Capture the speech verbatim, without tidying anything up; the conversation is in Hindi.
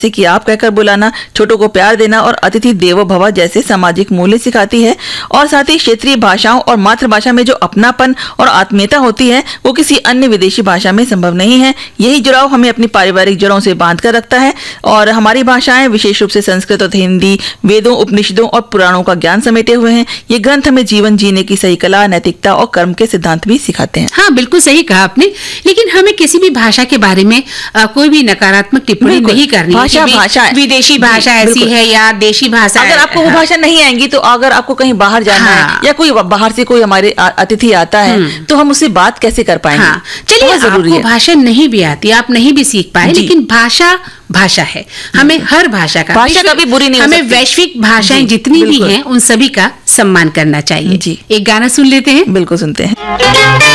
जैसे कि आप कहकर बुलाना, छोटों को प्यार देना और अतिथि देवो भव जैसे सामाजिक मूल्य सिखाती है। और साथ ही क्षेत्रीय भाषाओं और मातृभाषा में जो अपनापन और आत्मीयता होती है वो किसी अन्य विदेशी भाषा में संभव नहीं है। यही जुड़ाव हमें अपनी पारिवारिक जड़ों से बांध कर रखता है और हमारी भाषाएं विशेष रूप से संस्कृत और हिंदी, वेदों, उपनिषदों और पुराणों का ज्ञान समेटे हुए हैं। ये ग्रंथ हमें जीवन जीने की सही कला, नैतिकता और कर्म के सिद्धांत भी सिखाते हैं। हाँ, बिल्कुल सही कहा आपने। लेकिन हमें किसी भी भाषा के बारे में आ, कोई भी नकारात्मक टिप्पणी नहीं करनी। भाषा भाषा है, विदेशी भाषा ऐसी है या देशी भाषा। अगर आपको वो भाषा नहीं आएंगी तो अगर आपको कहीं बाहर जाना है या कोई बाहर से कोई हमारे अतिथि आता है तो हम उससे बात कैसे कर पाएंगे? हाँ, चलिए, आपको भाषा नहीं भी आती, आप नहीं भी सीख पाए, लेकिन भाषा भाषा है। हमें हर भाषा का, भाषा कभी बुरी नहीं हो सकती। हमें वैश्विक भाषाएं जितनी भी हैं उन सभी का सम्मान करना चाहिए। एक गाना सुन लेते हैं। बिल्कुल सुनते हैं।